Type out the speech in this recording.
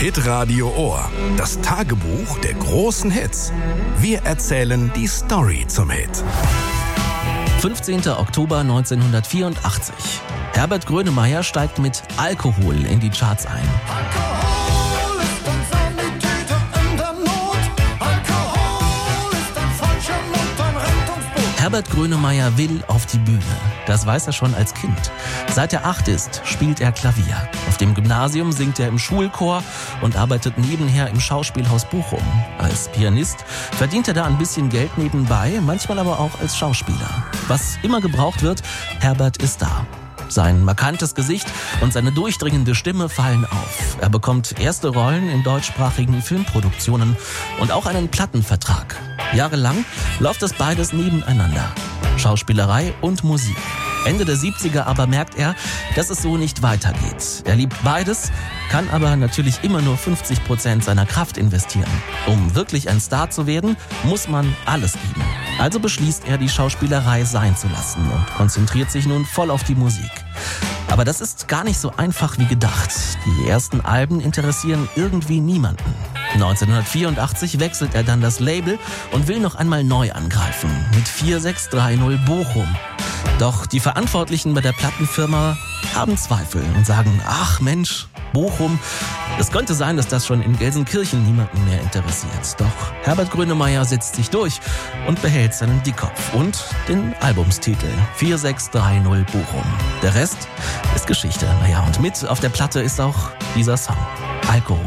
Hitradio Ohr, das Tagebuch der großen Hits. Wir erzählen die Story zum Hit. 15. Oktober 1984. Herbert Grönemeyer steigt mit Alkohol in die Charts ein. Alkohol ist ein Sanitäter in der Not. Alkohol ist ein Fallschirm und ein Rettungsboot. Herbert Grönemeyer will auf die Bühne. Das weiß er schon als Kind. Seit er 8 ist, spielt er Klavier. Auf dem Gymnasium singt er im Schulchor und arbeitet nebenher im Schauspielhaus Bochum. Als Pianist verdient er da ein bisschen Geld nebenbei, manchmal aber auch als Schauspieler. Was immer gebraucht wird, Herbert ist da. Sein markantes Gesicht und seine durchdringende Stimme fallen auf. Er bekommt erste Rollen in deutschsprachigen Filmproduktionen und auch einen Plattenvertrag. Jahrelang läuft das beides nebeneinander. Schauspielerei und Musik. Ende der 70er aber merkt er, dass es so nicht weitergeht. Er liebt beides, kann aber natürlich immer nur 50% seiner Kraft investieren. Um wirklich ein Star zu werden, muss man alles geben. Also beschließt er, die Schauspielerei sein zu lassen und konzentriert sich nun voll auf die Musik. Aber das ist gar nicht so einfach wie gedacht. Die ersten Alben interessieren irgendwie niemanden. 1984 wechselt er dann das Label und will noch einmal neu angreifen mit 4630 Bochum. Doch die Verantwortlichen bei der Plattenfirma haben Zweifel und sagen, ach Mensch, Bochum, es könnte sein, dass das schon in Gelsenkirchen niemanden mehr interessiert. Doch Herbert Grönemeyer setzt sich durch und behält seinen Dickkopf und den Albumstitel 4630 Bochum. Der Rest ist Geschichte. Naja, und mit auf der Platte ist auch dieser Song, Alkohol.